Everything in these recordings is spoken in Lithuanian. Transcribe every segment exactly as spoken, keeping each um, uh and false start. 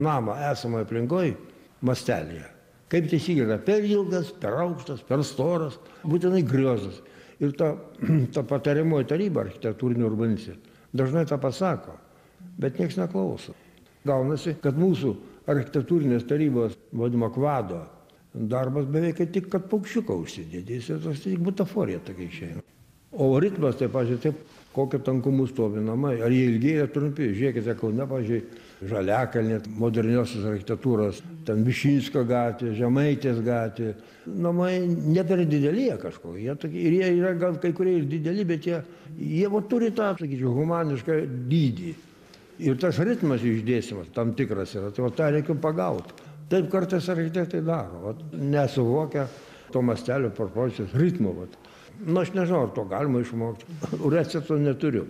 namą esamą aplinkoje mastelėje. Kaip teisingai yra per ilgas, per aukštas, per storas, būtinai griozas. Ir ta, ta patariamoji taryba architektūrinė urbanistinė dažnai tą pasako, bet nieks neklauso. Gaunasi, kad mūsų architektūrinės tarybos, vadimo kvado, darbas beveik tik, kad paukščiuką užsidėti, jis yra tik butaforija tokia išeina. O ritmas, tai, pažiūrėjau, taip, kokio tankumu stovi namai, ar jie ilgiai yra trumpi, žiūrėkite, Kaune, pažiūrėjau, Žaliakalnė, moderniosios architektūros, ten Višinsko gatvė, Žemaitės gatvė, namai ne per didelį kažko, jie tokie, ir jie yra gal kai kurie ir dideli, bet jie, jie va, turi tą, sakyčiau, humanišką dydį. Ir tas ritmas išdėstymas tam tikras yra, tai va, tą reikia pagauti. Taip kartais architektai daro, va, nesuvokia to mastelio proporcijos ritmo. Va. Na, aš nežinau, ar to galima išmokti. Recepto neturiu.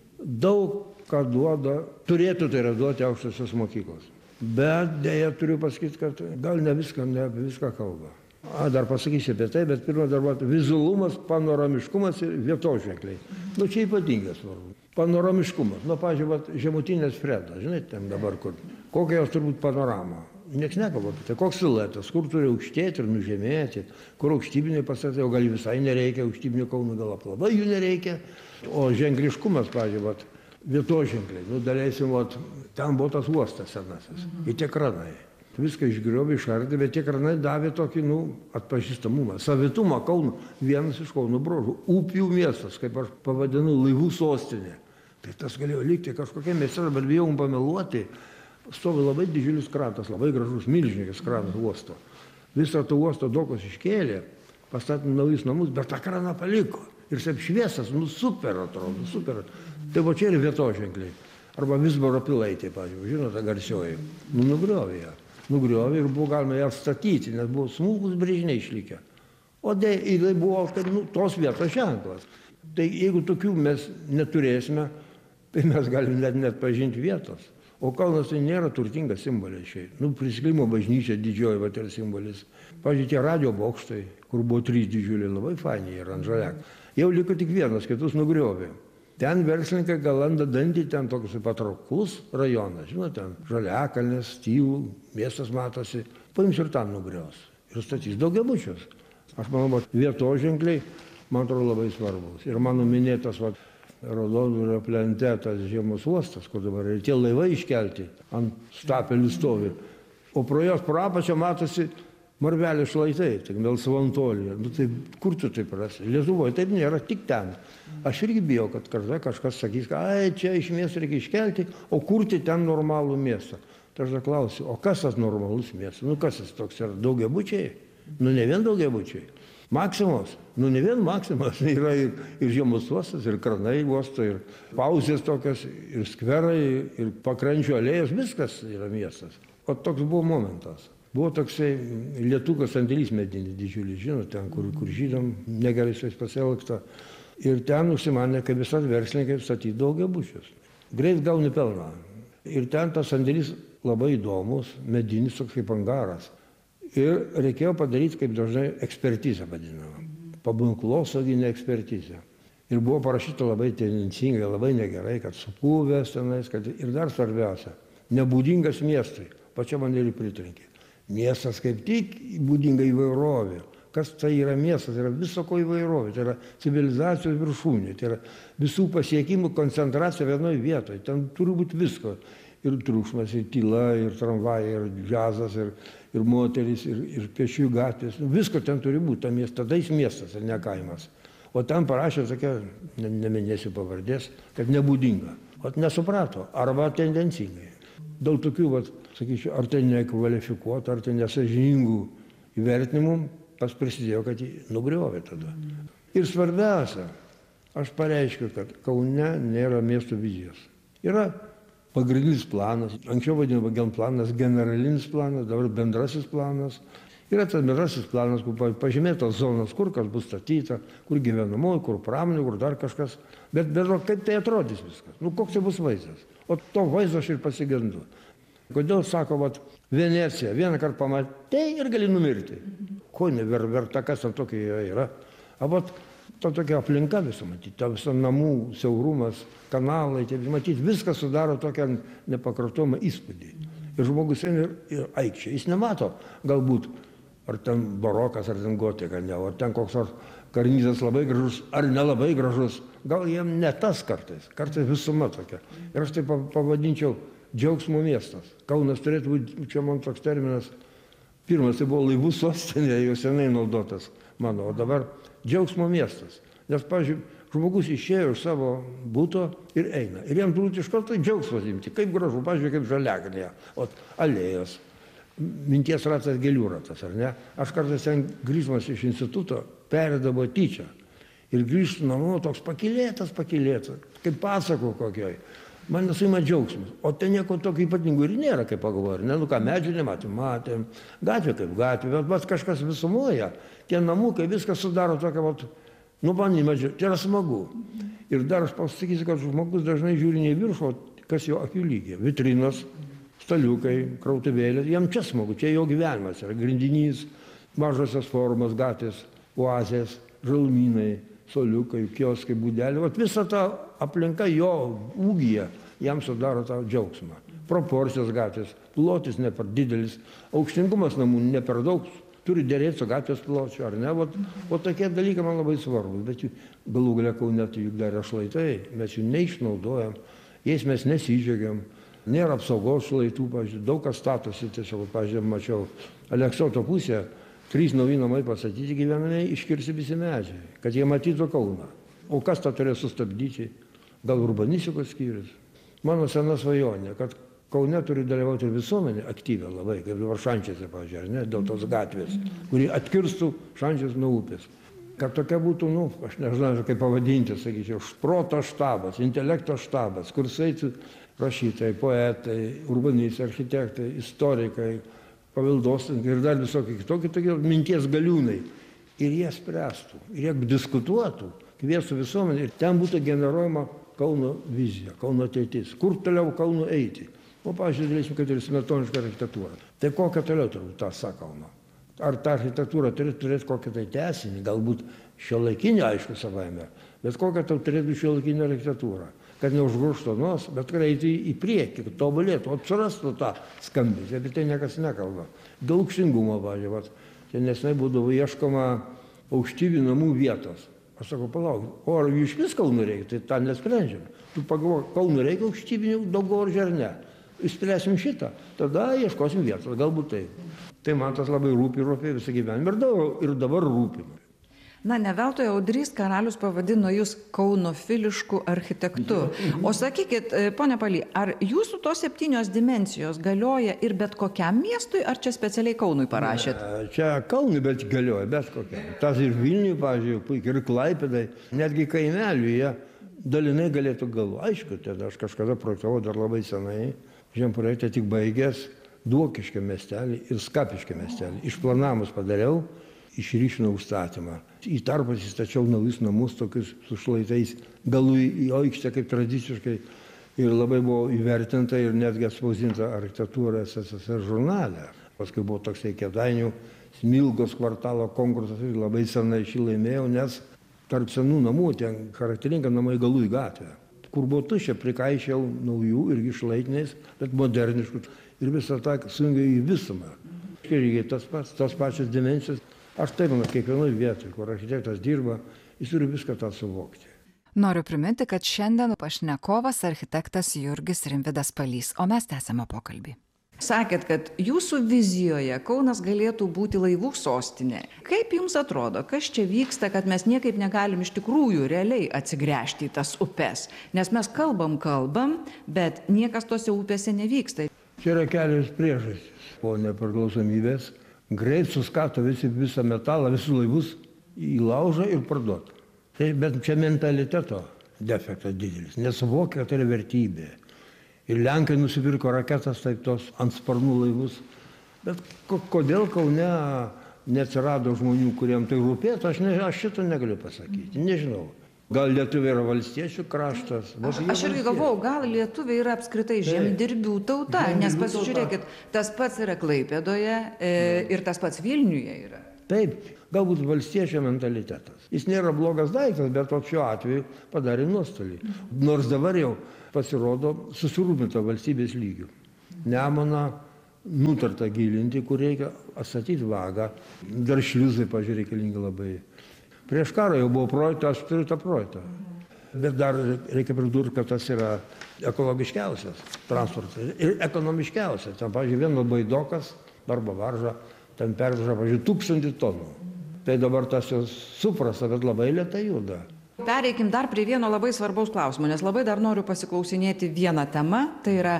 Daug ką duoda, turėtų tai yra duoti aukštosios mokyklos. Bet dėja turiu pasakyti, kad gal ne viską, ne apie viską kalba. A, dar pasakysiu apie tai, bet pirmą darbą vizualumas, panoramiškumas ir vietoženkliai. Nu, čia ypatingas svarbu. Panoramiškumas. Nu, pažiūrėjau, žemutinės Fredas, žinai, ten dabar kur. Kokia jos turbūt panorama? Niekas nekalba apie tai. Koks siluetas, kur turi aukštėti ir nužemėti, kur aukštybiniai pastatai, o gal visai nereikia, aukštybinių Kaunų gal aplamai jų nereikia. O ženkliškumas, pažiūrėjau, vietoženkliai. Nu, daleisim, ten buvo tas uostas senasis. Ir tie kranai. Viską išgriovė, išardė, bet tie kranai davė tokį, nu, atpažįstamumą. Savitumą Kaunų, vienas iš Kaunų bruožų. Upių miestas, kaip aš pavadinu, laivų sostinė. Tai tas galėjo likti kažkokie miestai, bet bijau pameluoti. Stovi labai didžiulis kratas, labai gražus, milžinikas kratas uosto. Visą to uosto dokos iškėlė, pastatė naujus namus, bet tą kraną paliko. Ir taip šviesas, nu super atrodo, super. Tai va čia ir vietoženkliai. Arba Visbaro pilaitė, pavyzdžiui, žinote, garsioji. Nu, nugriovė ją. Nugriovė ir buvo galima ją statyti, nes buvo smulkus brėžiniai išlikę. O dėja, ir tai buvo, kad, nu, tos vietos ženklas. Tai jeigu tokių mes neturėsime, tai mes galim net net pažinti vietos. O Kaunas tai nėra turtingas simbolis šiaip. Nu, Prisikėlimo bažnyčia didžioji, va, yra simbolis. Pavyzdžiui, tie radio bokštai, kur buvo trys didžiuliai, labai fainiai yra ant Žaliakalnio. Jau liko tik vienas, kitus nugriovė. Ten verslininkai galanda dantį, ten toks patrauklus rajonas, žinote, ten Žaliakalnis, Stylų, miestas matosi. Paims ir ten nugriaus. Ir statys daugiabučius. Aš manau, vietoženkliai, man atrodo, labai svarbus. Ir mano minėtas, va, Raudondvario plente tas žiemos uostas, kur dabar ir tie laivai iškelti, ant stapelių stovi. O pro jos pro apačią matosi Marvelio šlaitai, tik Melsvantolija. Nu, tai kur tu taip rasi? Lietuvoje taip nėra, tik ten. Aš irgi bijau, kad kažkas, kažkas sakys, kad ai, čia iš miesto reikia iškelti, o kurti ten normalų miestą. Tai aš klausiu, o kas tas normalus miestas? Nu, kas jis toks yra? Daugiabučiai? Nu, ne vien daugiabučiai. Maksimos? Nu, ne vien Maksimos. Yra ir, ir žiemos uostas, ir kranai uosto, ir pauzės tokios, ir skverai, ir pakrančių alėjos, viskas yra miestas. O toks buvo momentas. Buvo toksai lietukas sandėlys medinis didžiulis, žinot, ten, kur, kur žydam negerai su jais pasielgta. Ir ten užsimanė, kad visas verslininkai statyti daugiabučius. Greit gauni pelną. Ir ten tas sandėlys labai įdomus, medinis toks kaip angaras. Ir reikėjo padaryti, kaip dažnai, ekspertizę vadinamą. Pabunklosaginę ekspertizę. Ir buvo parašyta labai tendencingai, labai negerai, kad supuvęs tenais, kad ir dar svarbiausia, nebūdingas miestui. Pačia man ir pritrenkė. Miestas kaip tik būdinga įvairovė. Kas tai yra miestas? Tai yra visoko įvairovė. Tai yra civilizacijos viršūnė. Tai yra visų pasiekimų koncentracija vienoje vietoje. Ten turi būti visko. Ir triukšmas, ir tyla, ir tramvajai, ir džiazas, ir, ir moteris, ir, ir pėsčiųjų gatvės. Visko ten turi būti. Ta miestas, tada jis miestas, ir ne kaimas. O ten parašė tokia, ne, neminėsiu pavardės, kad nebūdinga. O nesuprato, arba tendencingai. Dėl tokių, vat, sakyčiau, ar tai nekvalifikuotų, ar tai nesąžiningų įvertinimų, pas prisidėjo, kad jį nugriovė tada. Ir svarbiausia, aš pareiškiu, kad Kaune nėra miesto vizijos. Yra pagrindinis planas, anksčiau vadinama genplanas, generalinis planas, dabar bendrasis planas. Yra tas bendrasis planas, kur pažymėtos zonos, kur kas bus statyta, kur gyvenamoji, kur pramonė, kur dar kažkas. Bet bedro, kaip tai atrodys viskas? Nu, koks tai bus vaizdas? O to vaizdo aš ir pasigendu. Kodėl sako, vat, Venecija, vieną kartą pamatei ir gali numirti. Ko neverta, kas ant tokio yra? A, vat, ta tokia aplinka visą matyti, ta visa namų siaurumas, kanalai, tai matyti, viskas sudaro tokią nepakartojamą įspūdį. Ir žmogus eina ir aikčia. Jis nemato galbūt, ar ten barokas, ar ten gotika, ne, ar ten koks ar karnizas labai gražus, ar nelabai gražus. Gal jiem ne tas kartais, kartais visuma tokia. Ir aš tai pavadinčiau džiaugsmo miestas. Kaunas turėtų būti, čia man toks terminas, pirmas tai buvo laivų sostinė, jau senai naudotas mano, o dabar džiaugsmo miestas. Nes, pavyzdžiui, žmogus išėjo iš savo buto ir eina. Ir jam turbūt iš karto džiaugsmas imti. Kaip gražu, pavyzdžiui, kaip žaliakalnyje, o alėjos, minties ratas, gėlių ratas, ar ne? Aš kartais ten grįždamas iš instituto perėdavo tyčia. Ir grįžtų namo toks pakylėtas, pakylėtas, kaip pasako kokioj. Man nesuima džiaugsmas. O ten nieko tokio ypatingo ir nėra, kaip pagalvoju. Ne, nu ką, medžių nematėm, matėm. Gatvė kaip gatvė, bet pats kažkas visumoje. Tie namukai viskas sudaro tokią, vat, nu, man įmadžiu, tai yra smagu. Ir dar aš pasakysiu, kad žmogus dažnai žiūri ne į viršų, kas jo akių lygiai. Vitrinos, staliukai, krautuvėlės, jam čia smagu, čia jo gyvenimas yra. Grindinys, mažosios formos, gatvės, oazės, žalumynai, soliukai, kioskai, būdelė. Vat visa ta aplinka jo ūgyje jam sudaro tą džiaugsmą. Proporcijos gatvės, plotis ne per didelis, aukštingumas namų ne per daug, turi dėrėti su gatvės pločiu, ar ne? Vat, o tokie dalykai man labai svarbus, bet jų galų galia Kaune juk dar yra šlaitai, mes jų neišnaudojam, jais mes nesidžiaugiam, nėra apsaugos šlaitų, pavyzdžiui, daug kas statosi, tiesiog, pavyzdžiui, mačiau Aleksoto pusėje, trys nauji namai pastatyti gyvenamieji, iškirsti visi medžiai, kad jie matytų Kauną. O kas tą turės sustabdyti? Gal urbanistikos skyrius? Mano sena svajonė, kad Kaune turi dalyvauti visuomenė aktyvią labai, kaip dabar Šančiuose, pavyzdžiui, ar ne, dėl tos gatvės, kuri atkirstų Šančius nuo upės. Kad tokia būtų, nu, aš nežinau, kaip pavadinti, sakyčiau, proto štabas, intelekto štabas, kur saitų rašytojai, poetai, urbanistai, architektai, istorikai, paveldosaugininkai ir dar visokie kitokie tokie minties galiūnai. Ir jie spręstų, ir jie diskutuotų, kviestų visuomenę, ir ten būtų generuojama Kauno vizija, Kauno ateitis. Kur toliau Kauno eiti? O, pavyzdžiui, dėlėsim, kad ir smetoniška architektūra. Tai kokia toliau turbūt ta Kauno? Ar ta architektūra turėtų turėti kokią tai tęsinį, galbūt šiuolaikinį, aišku, savaime, bet kokia tai turėtų šiuolaikinė architektūra? Kad neužgrūžtų nos, bet kad eitų į priekį, kad tobulėtų, atsirastų tą skambesį, apie tai niekas nekalba. Dėl aukštingumo, pavyzdžiui, čia nesnai būdavo ieškoma aukštybių namų vietos. Aš sakau, palauk, o ar iš vis Kaunų reikia, tai tą nesprendžiam. Tu pagalvok, Kaunų reikia aukštybinių Daugoržių ar ne? Išspręsim šitą, tada ieškosim vietos, galbūt taip. Tai man tas labai rūpi, rūpi visą gyvenimą ir dabar, ir dabar rūpi. Na, ne veltui Audrys Karalius pavadino jūs kaunofilišku architektu. O sakykit, ponia Paly, ar jūsų tos septynios dimensijos galioja ir bet kokiam miestui, ar čia specialiai Kaunui parašėt? Ne, čia Kaunui bet galioja, bet kokiam. Tas ir Vilniui, pavyzdžiui, puikiai, ir Klaipėdai, netgi kaimeliui jie dalinai galėtų galvo. Aišku, tada aš kažkada projektavau dar labai senai, žem projektą tik baigęs, Duokiškio miestelį ir Skapiškio miestelį. Išplanavimus padariau, išryškinau užstatymą. Į tarpus įstačiau naujus namus, tokius su šlaitais, galų į aikštę kaip tradiciškai. Ir labai buvo įvertinta ir netgi atspausdinta architektūra S S S R žurnale. Paskui buvo toksai Kėdainių Smilgos kvartalo konkursas ir labai senai šį laimėjau, nes tarp senų namų, ten charakteringa namai galų į gatvę. Kur buvo tuščia, prikaišiau naujų irgi šlaitiniais, bet moderniškų. Ir visą tą sujungiau į visumą. Ir tas pats, tos pačios dimensijos. Aš taip manau, kiekvienoje vietoje, kur architektas dirba, jis turi viską tą suvokti. Noriu priminti, kad šiandien pašnekovas architektas Jurgis Rimvydas Palys, o mes tęsiame pokalbį. Sakėt, kad jūsų vizijoje Kaunas galėtų būti laivų sostinė. Kaip jums atrodo, kas čia vyksta, kad mes niekaip negalim iš tikrųjų realiai atsigręžti į tas upes? Nes mes kalbam, kalbam, bet niekas tose upėse nevyksta. Čia yra kelios priežastys. Po nepriklausomybės greit suskato visi, visą metalą, visus laivus į laužą ir parduot. Tai, bet čia mentaliteto defektas didelis. Nesuvokia, kad tai yra vertybė. Ir Lenkai nusipirko raketas, taip tos ant sparnų laivus. Bet ko, kodėl Kaune neatsirado žmonių, kuriem tai rūpėtų, aš, ne, aš šito negaliu pasakyti. Nežinau. Gal lietuviai yra valstiečių kraštas? Aš, aš irgi galvojau, gal lietuviai yra apskritai žemdirbių tauta, žemdirbių nes pasižiūrėkit, tauta. Tas pats yra Klaipėdoje e, ir tas pats Vilniuje yra. Taip, galbūt valstiečio mentalitetas. Jis nėra blogas daiktas, bet šiuo atveju padarė nuostolį. Nors dabar jau pasirodo susirūpinta valstybės lygių. Nemuną nutarta gilinti, kur reikia atstatyti vagą. Dar šliuzai, pažiūrėjau, reikalingi labai. Prieš karą jau buvo projektas, aš turiu tą projektą. Bet dar reikia pridurti, kad tas yra ekologiškiausias transportas ir ekonomiškiausias. Ten, pavyzdžiui, vienas baidokas arba varža, ten perveža, pavyzdžiui, tūkstantį tonų. Tai dabar tas jau suprasta, bet labai lėtai juda. Pereikim dar prie vieno labai svarbaus klausimo, nes labai dar noriu pasiklausinėti vieną temą, tai yra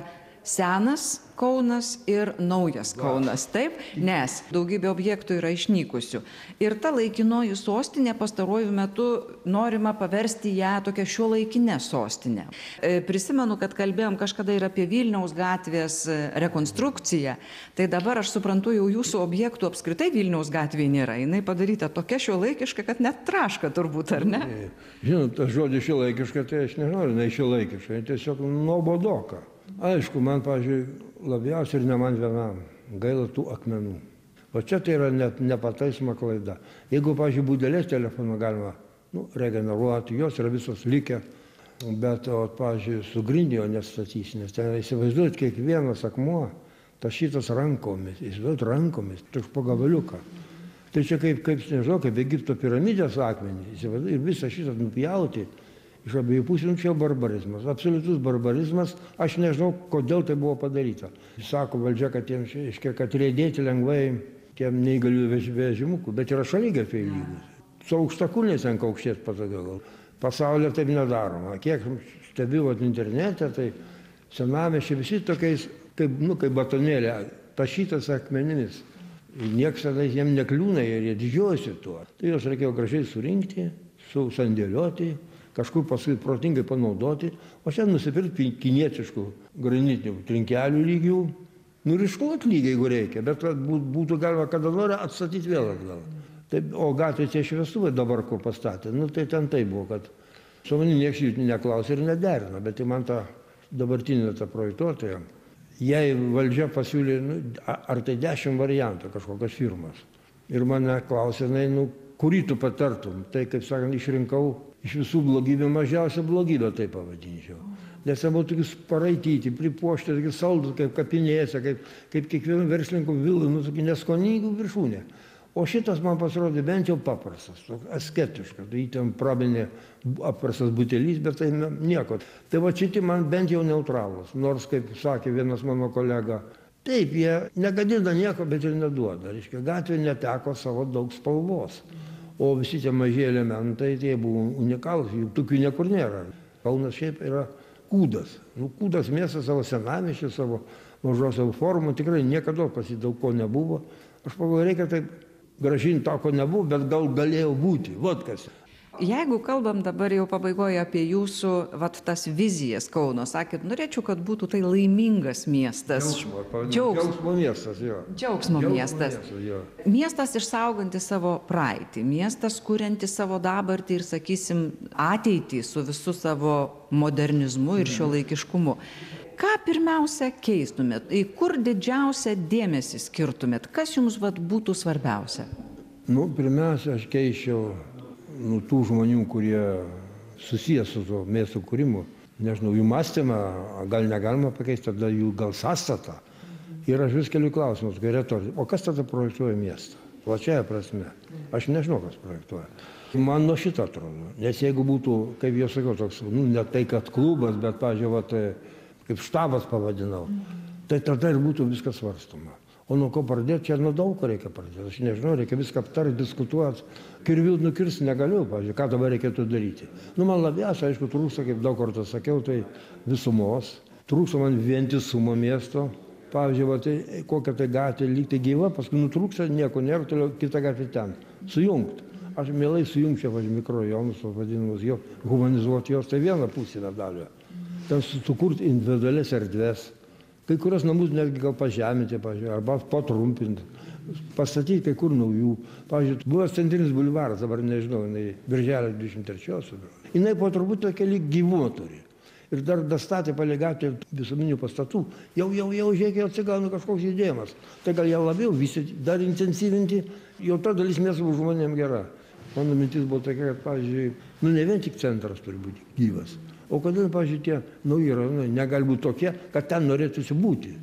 senas Kaunas ir naujas Kaunas, taip? Nes daugybė objektų yra išnykusių. Ir ta laikinoji sostinė pastaruoju metu norima paversti ją tokią šiuolaikinę sostinę. Prisimenu, kad kalbėjom kažkada ir apie Vilniaus gatvės rekonstrukciją. Tai dabar aš suprantu, jau jūsų objektų apskritai Vilniaus gatvėje nėra. Jinai padaryta tokia šiuolaikiška, kad net traška turbūt, ar ne? Žinot, tas žodis šiuolaikiška, tai aš nenoriu, ne šiuolaikiška, tiesiog nuobodoka. Aišku, man, pavyzdžiui, labiausiai ir ne man vienam gaila tų akmenų. O čia tai yra net nepataisoma klaida. Jeigu, pavyzdžiui, būdelės telefoną galima nu, regeneruoti, jos yra visos likę, bet, o, pavyzdžiui, su grindinio nestatysi, nes ten įsivaizduot, kiekvienas akmuo tašytas rankomis, įsivaizduot rankomis, toks po gabaliuką. Tai čia kaip, kaip, nežinau, kaip Egipto piramidės akmenį, įsivaizduot, ir visą šitą nupjauti. Iš abiejų pusių, čia barbarizmas, absoliutus barbarizmas, aš nežinau, kodėl tai buvo padaryta. Sako valdžia, kad, tiem, iškia, kad rėdėti lengvai tiem neįgalių vežimukų, bet yra šaligatviai lygus. Su aukštakulniais ten kaukštėt patogiau. Pasaulyje taip nedaroma. Kiek stebiu internete, tai senamiesčiai visi tokiais, kaip, nu, kaip batonėlė, tašytas akmenimis. Niekas tada jiems nekliūna ir jie didžiuosi tuo. Tai jos reikėjo gražiai surinkti, susandėlioti, kažkur paskui protingai panaudoti, o čia nusipirkti kinietiškų granitinių trinkelių lygių, nu ir išklot lygiai, jeigu reikia, bet būtų galima kada nori atstatyti vėl atgal. Taip, o gatvė tie šviestuvai dabar kur pastatė, nu tai ten tai buvo, kad su manim nieks jų neklausė ir nederino, bet tai man ta dabartinė ta projektuotoja, jai valdžia pasiūlė, nu, ar tai dešimt variantų kažkokios firmos. Ir mane klausė, nu, kurį tu patartum, tai kaip sakant, išrinkau iš visų blogybių mažiausią blogybę, tai pavadinčiau. Nes ten buvo tokius paraityti, pripuošti, tokius saldus, kaip kapinėse, kaip, kaip kiekvieno verslininko vilų, nu, tokį neskoningų viršūnė. O šitas man pasirodė bent jau paprastas, asketiškas. Tai ten prabenė aprastas butelys, bet tai nieko. Tai va šitie man bent jau neutralus. Nors, kaip sakė vienas mano kolega, taip, jie negadina nieko, bet ir neduoda. Reiškia, gatvė neteko savo daug spalvos. O visi tie maži elementai, tai buvo unikalūs, jų tokių niekur nėra. Kaunas šiaip yra kūdas. Nu, kūdas miestas savo senamiesčiu, savo mažosios formų, tikrai niekada pas jį daug ko nebuvo. Aš pagalvoju, reikia taip gražinti to, ko nebuvo, bet gal galėjo būti. Vot kas. Jeigu kalbam dabar jau pabaigoje apie jūsų, vat, tas vizijas Kauno, sakėt, norėčiau, kad būtų tai laimingas miestas. Džiaugsmo, džiaugsmo miestas, jo. Džiaugsmo miestas. Miestas, jo. Miestas išsaugantis savo praeitį, miestas kuriantis savo dabartį ir, sakysim, ateitį su visu savo modernizmu ir šiuolaikiškumu. Ką pirmiausia keistumėt, į kur didžiausią dėmesį skirtumėt, kas jums vat, būtų svarbiausia? Nu, pirmiausia, aš keičiau nu, tų žmonių, kurie susijęs su to miesto kūrimu, nežinau, jų mąstymą, gal negalima pakeisti, tada jų gal sąstatą. Ir aš vis keliu klausimus, kai retoriai, o kas tada projektuoja miestą? Plačiaja prasme. Aš nežinau, kas projektuoja. Man nuo šito atrodo, nes jeigu būtų, kaip jau sakiau, toks, nu, ne tai, kad klubas, bet, pažiūrėjau, tai, kaip štabas pavadinau, tai tada ir būtų viskas svarstoma. O nuo ko pradėti, čia nuo daug ko reikia pradėti. Aš nežinau, reikia viską aptarti, diskutuoti. Kirvių nukirsti negaliu, pavyzdžiui, ką dabar reikėtų daryti. Nu, man labiausiai, aišku, trūksta, kaip daug kartų sakiau, tai visumos. Trūksta man vientisumo miesto. Pavyzdžiui, va, tai, kokia tai gatvė lygtai gyva, paskui nutrūksta, nieko nėra, toliau kita gatvė ten. Sujungt. Aš mielai sujungčiau, pavyzdžiui, mikrorajonus, vadinamus, jo, humanizuoti jos, tai vieną pusę medalio. Ten sukurti individualias erdves. Kai kurios namus netgi gal pažeminti, pavyzdžiui, arba patrumpinti, pastatyti kai kur naujų. Pavyzdžiui, buvęs centrinis bulvaras, dabar nežinau, jinai birželio dvidešimt trečios. Jinai po truputį tokia lyg gyvūną turi. Ir dar dastatė palei gatvę visuomenių pastatų. Jau, jau, jau, žiūrėk, jau atsigauna kažkoks judėjimas. Tai gal ją labiau vystyti, dar intensyvinti, jau ta dalis miesto žmonėms gera. Mano mintis buvo tokia, kad, pavyzdžiui, nu ne vien tik centras turi būti gyvas. O kodėl, pavyzdžiui, tie nauji rajonai negali būti tokie, kad ten norėtųsi būti.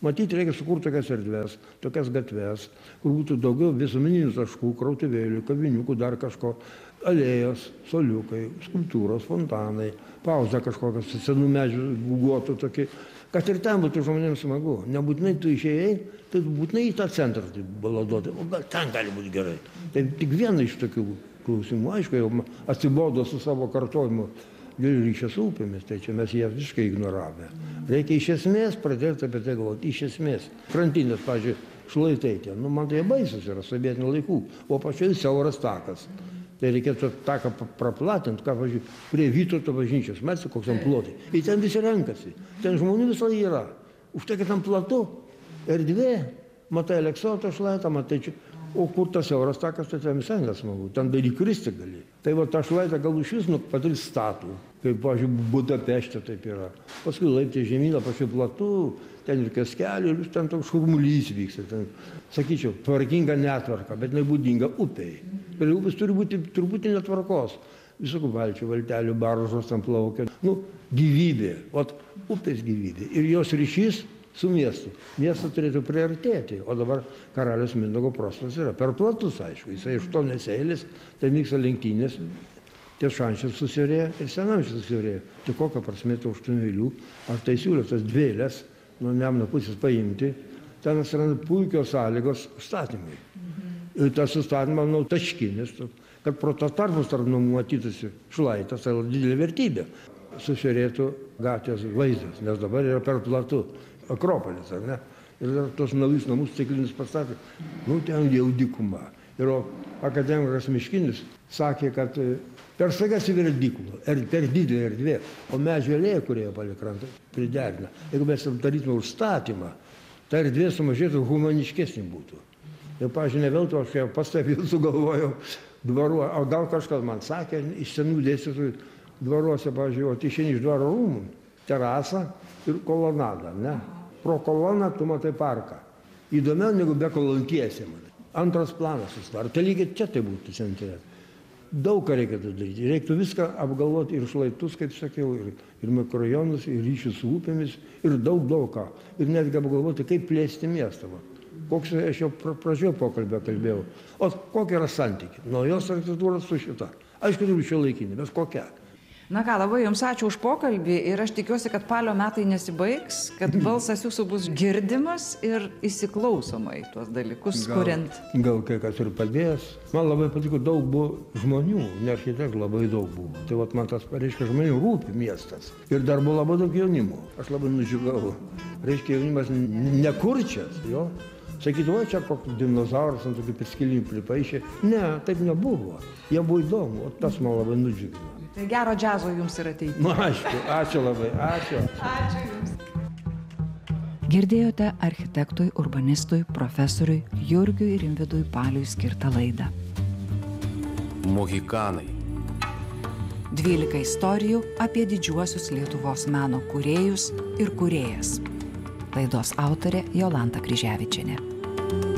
Matyt, reikia sukurti tokias erdves, tokias gatves, kur būtų daugiau visuomeninių taškų, krautuvėlių, kaviniukų, dar kažko, alėjos, soliukai, skulptūros, fontanai, pauzė kažkokios, senų medžių guguotų tokie, kad ir ten būtų žmonėms smagu. Nebūtinai tu išėjai, tai būtinai į tą centrą tai baladuoti, o gal ten gali būti gerai. Tai tik viena iš tokių klausimų, aišku, jau atsibodo su savo kartojimu gilių ryšio su upėmis, tai čia mes ją visiškai ignoravome. Reikia iš esmės pradėti apie tai galvoti, iš esmės. Krantinės, pavyzdžiui, šlaitai tie, nu man tai baisus yra sovietinių laikų, o pačioj siauras takas. Tai reikėtų taką praplatinti, ką, pavyzdžiui, prie Vytauto bažnyčios, matėte, koks ten plotai. Ir ten visi renkasi, ten žmonių visą yra. Už tai, kad ten platu, erdvė, matai Aleksoto šlaitą, matai čia. O kur tas siauras takas, tai ten visai nesmagu, ten dar įkristi gali. Tai va tą šlaitą gal iš vis nu padaryti statų, kaip, pavyzdžiui, Budapešte taip yra. Paskui laiptai žemyną, pačiu platu, ten ir kioskelį, ir ten toks šurmulys vyksta. Ten, sakyčiau, tvarkinga netvarka, bet nebūdinga upei. Ir upės turi būti truputį netvarkos. Visokių valčių, valtelių, baržos ten plaukia. Nu, gyvybė, o upės gyvybė. Ir jos ryšys su miestu. Miestas turėtų priartėti, o dabar karalius Mindaugo prostas yra per platus, aišku. Jisai aštuonias eilės, ten vyksta lenktynės, tie šančiai susiaurėja ir senamčiai susiaurėja. Tai kokia prasmė tų aštuonių eilių, ar tai siūlė tas dvi eilės nuo Nemuno pusės paimti, ten atsiranda puikios sąlygos statymui. Ir tas sustatymas, nu, taškinis, kad pro tas tarpus tarp namų matytųsi šlaitas, tai didelė vertybė. Susiaurėtų gatvės vaizdas, nes dabar yra per platu. Akropolis, ar ne? Ir dar tos naujus namus stiklinius pastatė. Nu, ten jau dykuma. Ir akademikas Miškinis sakė, kad per sagas įvyra dykuma, er, per didelė erdvė, o medžio alėja, kurie palei krantą priderina. Jeigu mes darytume užstatymą, ta erdvė sumažėtų, humaniškesnė būtų. Ir, pavyzdžiui, ne veltui aš jau pas taip sugalvojau dvarų, o gal kažkas man sakė, iš senų dėstytojų dvaruose, pavyzdžiui, o išeini iš dvaro rūmų, terasą ir kolonadą, ne? Pro koloną tu matai parką. Įdomiau negu be kolontiesė, man. Antras planas susidaro. Tai lygiai čia tai būtų centre. Daug ką reikėtų daryti. Reiktų viską apgalvoti ir šlaitus, kaip sakiau, ir, ir mikrorajonus, ir ryšius su upėmis, ir daug, daug ką. Ir netgi apgalvoti, kaip plėsti miestą. Koks aš jau pradžioje pokalbę kalbėjau. O kokia yra santykiai? Naujos architektūros su šita. Aišku, turiu šiuolaikinį, bet kokia. Na ką, labai jums ačiū už pokalbį ir aš tikiuosi, kad palio metai nesibaigs, kad balsas jūsų bus girdimas ir įsiklausoma į tuos dalykus, gal, kuriant. Gal kai kas ir padės. Man labai patiko, daug buvo žmonių, ne architektų, labai daug buvo. Tai vat man tas, reiškia, žmonių rūpi miestas. Ir dar buvo labai daug jaunimo. Aš labai nudžiugau. Reiškia, jaunimas nekurčias, jo. Sakytų, o čia koks dinozauras ant tokių piskilinių pripaišė. Ne, taip nebuvo. Jie buvo įdomu, o tas man labai nudžiugino. Tai gero džiazo jums ir ateityje. Na, aišku, ačiū labai, ačiū. Ačiū jums. Girdėjote architektui, urbanistui, profesoriui Jurgiui Rimvydui Paliui skirtą laidą. Mohikanai. dvylika istorijų apie didžiuosius Lietuvos meno kūrėjus ir kūrėjas. Laidos autorė Jolanta Kryževičienė.